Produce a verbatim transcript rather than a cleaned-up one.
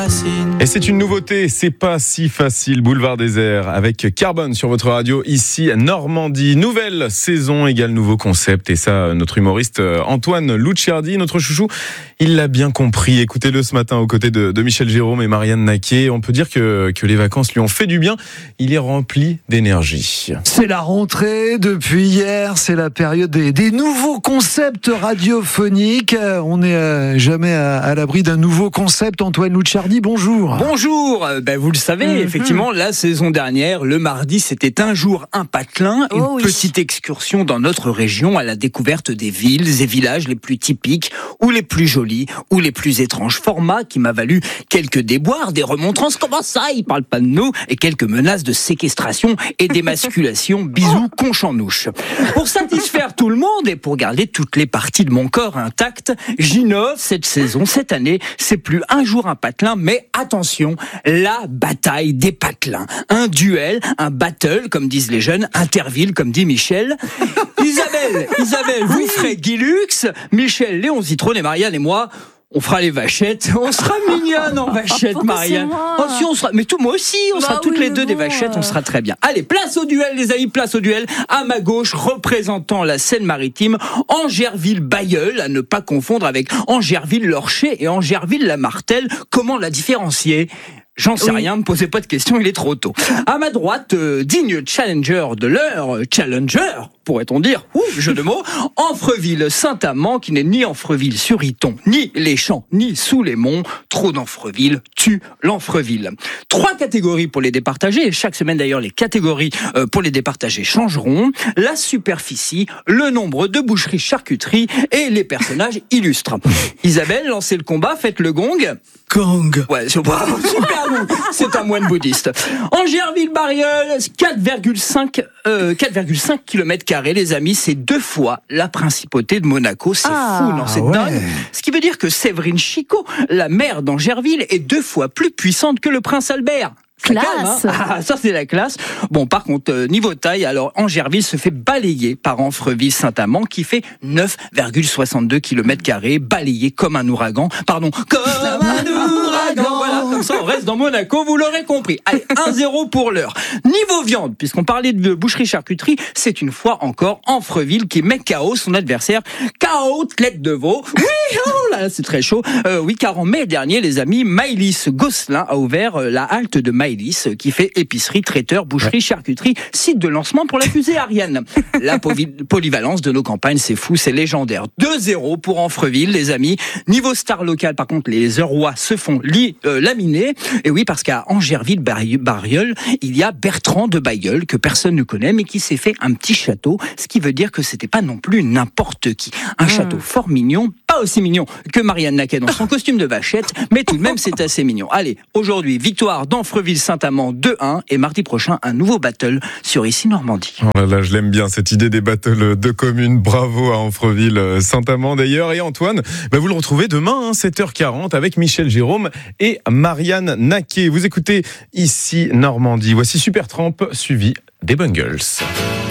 Et c'est une nouveauté, c'est pas si facile, Boulevard Désert, avec Carbone sur votre radio, ici Normandie. Nouvelle saison égale nouveau concept, et ça, notre humoriste Antoine Lucciardi, notre chouchou, il l'a bien compris. Écoutez-le ce matin aux côtés de, de Michel Jérôme et Marianne Naquet. On peut dire que, que les vacances lui ont fait du bien, il est rempli d'énergie. C'est la rentrée depuis hier, c'est la période des, des nouveaux concepts radiophoniques. On n'est euh, jamais à, à l'abri d'un nouveau concept. Antoine Lucciardi, bonjour. Bonjour, ben vous le savez, mmh, effectivement, mmh. la saison dernière, le mardi, c'était un jour, un patelin, oh, une oui. petite excursion dans notre région à la découverte des villes et villages les plus typiques, ou les plus jolis, ou les plus étranges. Format qui m'a valu quelques déboires, des remontrances, comment ça, ils parlent pas de nous, et quelques menaces de séquestration et d'émasculation, bisous, conchanouche. Pour satisfaire tout le monde et pour garder toutes les parties de mon corps intactes, j'innove cette saison, cette année, c'est plus un jour, un patelin, mais attention, la bataille des patelins. Un duel, un battle, comme disent les jeunes, interville, comme dit Michel. Isabelle, Isabelle, vous ferez Guy Lux, Michel, Léon Zitrone et Marianne et moi, on fera les vachettes. On sera mignonne en vachette, oh, Marianne. Oh, si, on sera, mais tout, moi aussi, on bah sera oui, toutes les deux bon, des vachettes, on sera très bien. Allez, place au duel, les amis, place au duel. À ma gauche, représentant la Seine-Maritime, Angerville-Bailleul, à ne pas confondre avec Angerville-Lorcher et Angerville-la-Martelle. Comment la différencier ? J'en sais oui. rien, ne me posez pas de questions, il est trop tôt. À ma droite, euh, digne challenger de l'heure, challenger, pourrait-on dire, ouh, jeu de mots, Amfreville-Saint-Amand, qui n'est ni Amfreville-sur-Iton, ni les champs, ni sous les monts. Trop d'Amfreville tue l'Amfreville. Trois catégories pour les départager, et chaque semaine d'ailleurs les catégories euh, pour les départager changeront. La superficie, le nombre de boucheries charcuteries et les personnages illustres. Isabelle, lancez le combat, faites le gong. Gong. Ouais, c'est super gong. C'est un moine bouddhiste. Angerville-Bailleul, quatre virgule cinq euh, quatre virgule cinq kilomètres carrés, les amis, c'est deux fois la principauté de Monaco. C'est ah, fou, non, c'est ouais. dingue. Ce qui veut dire que Séverine Chicot, la maire d'Angerville, est deux fois plus puissante que le prince Albert. Classe. Calme, hein. Ah, ça c'est la classe. Bon, par contre, euh, niveau taille, alors Angerville se fait balayer par Amfreville-Saint-Amand qui fait neuf virgule soixante-deux kilomètres carrés, balayé comme un ouragan. Pardon, comme un ouragan. Voilà, comme ça on reste dans Monaco, vous l'aurez compris. Allez, un zéro pour l'heure. Niveau viande, puisqu'on parlait de boucherie-charcuterie, c'est une fois encore Amfreville qui met K O son adversaire. K O, côtelette de veau. Oui, oh là, c'est très chaud. Euh, oui, car en mai dernier, les amis, Maëlys Gosselin a ouvert euh, la halte de Maëlys, qui fait épicerie, traiteur, boucherie, charcuterie, site de lancement pour la fusée Ariane. La polyvalence de nos campagnes, c'est fou, c'est légendaire. deux zéro pour Amfreville, les amis. Niveau star local, par contre, les Eurois se font li, euh, laminer. Et oui, parce qu'à Angerville-Bailleul, il y a Bertrand de Bailleul, que personne ne connaît, mais qui s'est fait un petit château, ce qui veut dire que c'était pas non plus n'importe qui. Un mmh. château fort mignon, pas aussi mignon que Marianne Naquet dans son costume de vachette, mais tout de même, c'est assez mignon. Allez, aujourd'hui, victoire d'Amfreville-Saint-Amand deux un, et mardi prochain, un nouveau battle sur Ici Normandie. Oh là là, je l'aime bien, cette idée des battles de communes. Bravo à Amfreville-Saint-Amand d'ailleurs. Et Antoine, bah vous le retrouvez demain, hein, sept heures quarante, avec Michel Jérôme et Marianne Naquet. Vous écoutez Ici Normandie. Voici Supertramp, suivi des Bungles.